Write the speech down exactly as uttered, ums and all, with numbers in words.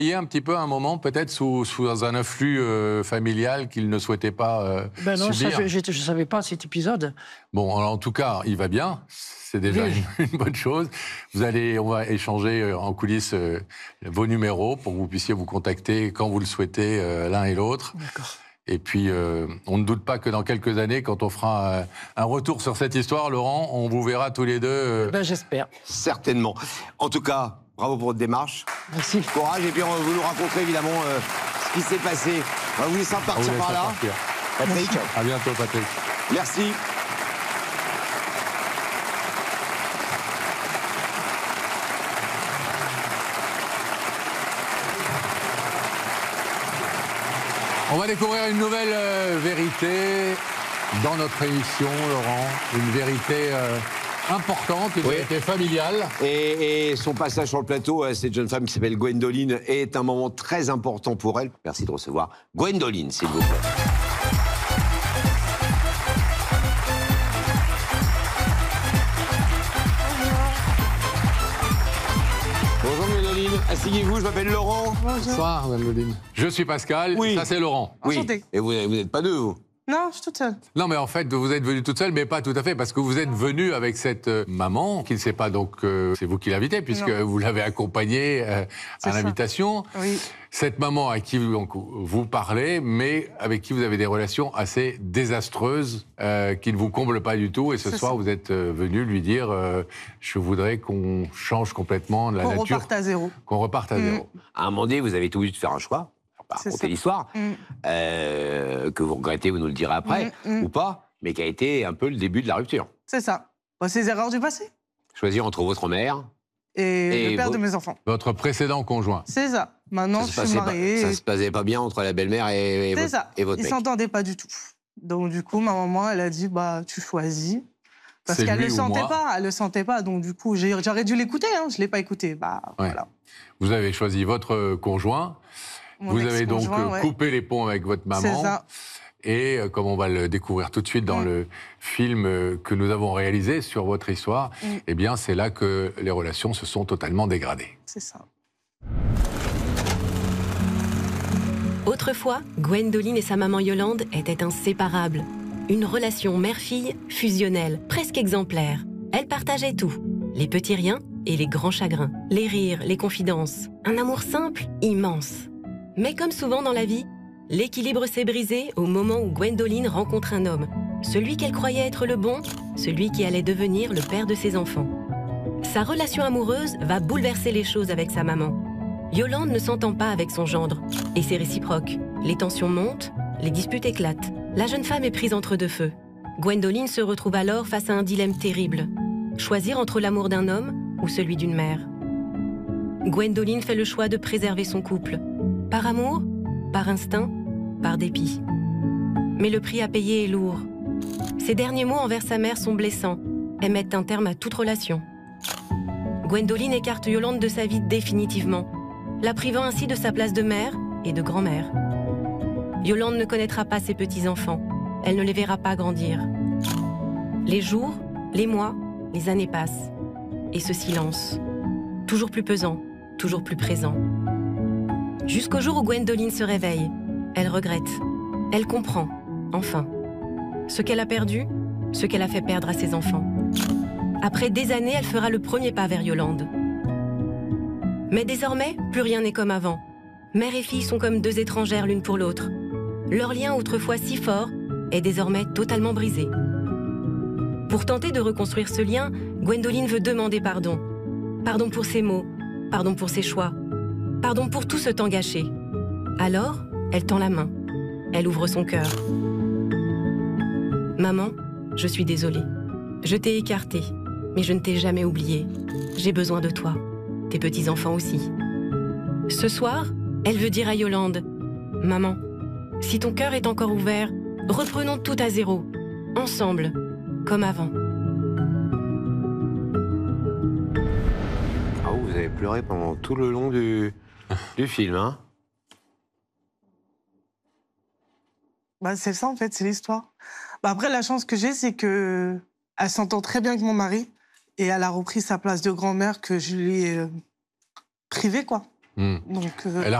y a un petit peu un moment, peut-être sous, sous un influx euh, familial qu'il ne souhaitait pas euh, ben non, subir. Ça, je ne savais pas cet épisode. Bon, alors, en tout cas, il va bien. C'est déjà oui. une, une bonne chose. Vous allez, on va échanger en coulisses euh, vos numéros pour que vous puissiez vous contacter quand vous le souhaitez, euh, l'un et l'autre. D'accord. Et puis, euh, on ne doute pas que dans quelques années, quand on fera euh, un retour sur cette histoire, Laurent, on vous verra tous les deux. Euh... Ben, j'espère. Certainement. En tout cas, bravo pour votre démarche. Merci. Courage. Et puis, on, vous nous raconterez évidemment euh, ce qui s'est passé. On va vous laisser partir par là. Partir. Patrick. À bientôt, Patrick. Merci. On va découvrir une nouvelle euh, vérité dans notre émission, Laurent. Une vérité euh, importante, une oui. vérité familiale. Et, et son passage sur le plateau à cette jeune femme qui s'appelle Gwendoline est un moment très important pour elle. Merci de recevoir Gwendoline, s'il vous plaît. Bonjour Gwendoline, asseyez-vous, je m'appelle Laurent. Bonsoir, Gwendoline. Je suis Pascal, oui. Ça c'est Laurent. Oui. Enchantée. Et vous n'êtes pas deux, vous? Non, je suis toute seule. Non, mais en fait, vous êtes venue toute seule, mais pas tout à fait, parce que vous êtes venue avec cette euh, maman, qui ne sait pas, donc euh, c'est vous qui l'invitez, puisque non. vous l'avez accompagnée euh, à l'invitation. Oui. Cette maman à qui vous, donc, vous parlez, mais avec qui vous avez des relations assez désastreuses, euh, qui ne vous comblent pas du tout, et ce soir, ça. vous êtes euh, venu lui dire euh, je voudrais qu'on change complètement la qu'on nature. Qu'on reparte à zéro. Qu'on reparte à mmh. zéro. À un moment donné, vous avez tout eu de faire un choix. Raconter l'histoire, mmh. euh, que vous regrettez, vous nous le direz après, mmh, mmh. ou pas, mais qui a été un peu le début de la rupture. C'est ça. Bon, c'est les erreurs du passé. Choisir entre votre mère et, et le père vos... de mes enfants. Votre précédent conjoint. C'est ça. Maintenant, ça je suis mariée. Pas, ça se passait pas bien entre la belle-mère et, et, votre, ça. et votre Ils mec. Ils s'entendaient pas du tout. Donc du coup, ma maman, elle a dit, bah, tu choisis. Parce qu'elle ne le sentait pas, elle le sentait pas. Donc du coup, j'aurais dû l'écouter, hein. Je l'ai pas écouté. Bah, ouais. Voilà. Vous avez choisi votre conjoint. Mon vous avez donc euh, ouais. coupé les ponts avec votre maman. C'est ça. Et euh, comme on va le découvrir tout de suite dans mmh. le film euh, que nous avons réalisé sur votre histoire, mmh. eh bien c'est là que les relations se sont totalement dégradées. C'est ça. Autrefois, Gwendoline et sa maman Yolande étaient inséparables. Une relation mère-fille fusionnelle, presque exemplaire. Elles partageaient tout. Les petits riens et les grands chagrins. Les rires, les confidences. Un amour simple, immense. Mais comme souvent dans la vie, l'équilibre s'est brisé au moment où Gwendoline rencontre un homme. Celui qu'elle croyait être le bon, celui qui allait devenir le père de ses enfants. Sa relation amoureuse va bouleverser les choses avec sa maman. Yolande ne s'entend pas avec son gendre, et c'est réciproque. Les tensions montent, les disputes éclatent. La jeune femme est prise entre deux feux. Gwendoline se retrouve alors face à un dilemme terrible. Choisir entre l'amour d'un homme ou celui d'une mère. Gwendoline fait le choix de préserver son couple. Par amour, par instinct, par dépit. Mais le prix à payer est lourd. Ses derniers mots envers sa mère sont blessants et mettent un terme à toute relation. Gwendoline écarte Yolande de sa vie définitivement, la privant ainsi de sa place de mère et de grand-mère. Yolande ne connaîtra pas ses petits-enfants, elle ne les verra pas grandir. Les jours, les mois, les années passent. Et ce silence, toujours plus pesant, toujours plus présent. Jusqu'au jour où Gwendoline se réveille. Elle regrette. Elle comprend, enfin. Ce qu'elle a perdu, ce qu'elle a fait perdre à ses enfants. Après des années, elle fera le premier pas vers Yolande. Mais désormais, plus rien n'est comme avant. Mère et fille sont comme deux étrangères l'une pour l'autre. Leur lien, autrefois si fort, est désormais totalement brisé. Pour tenter de reconstruire ce lien, Gwendoline veut demander pardon. Pardon pour ses mots, pardon pour ses choix. Pardon pour tout ce temps gâché. Alors, elle tend la main. Elle ouvre son cœur. Maman, je suis désolée. Je t'ai écartée, mais je ne t'ai jamais oubliée. J'ai besoin de toi. Tes petits-enfants aussi. Ce soir, elle veut dire à Yolande, « Maman, si ton cœur est encore ouvert, reprenons tout à zéro, ensemble, comme avant. » Ah, vous avez pleuré pendant tout le long du... du film, hein? Bah, c'est ça, en fait, c'est l'histoire. Bah, après, la chance que j'ai, c'est que elle s'entend très bien avec mon mari et elle a repris sa place de grand-mère que je lui ai euh, privée, quoi. Mmh. Donc, euh, Elle a